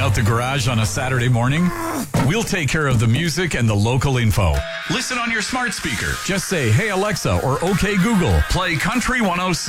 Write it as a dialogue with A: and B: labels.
A: out the garage on a Saturday morning? We'll take care of the music and the local info. Listen on your smart speaker. Just say, "Hey Alexa," or "Okay Google, play Country 106."